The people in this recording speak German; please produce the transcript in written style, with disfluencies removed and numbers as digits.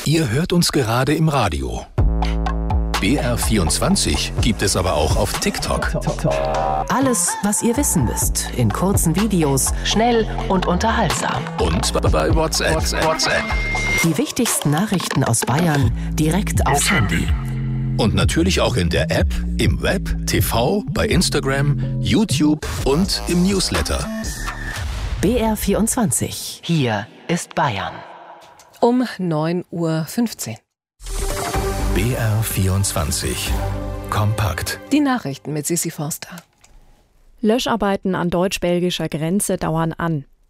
Ihr hört uns gerade im Radio. BR24 gibt es aber auch auf TikTok. Alles, was ihr wissen müsst, in kurzen Videos, schnell und unterhaltsam. Und bei WhatsApp. Die wichtigsten Nachrichten aus Bayern direkt aufs Handy. Und natürlich auch in der App, im Web, TV, bei Instagram, YouTube und im Newsletter. BR24. Hier ist Bayern. Um 9:15 Uhr. BR24 kompakt. Die Nachrichten mit Sissi Forster. Löscharbeiten an deutsch-belgischer Grenze dauern an.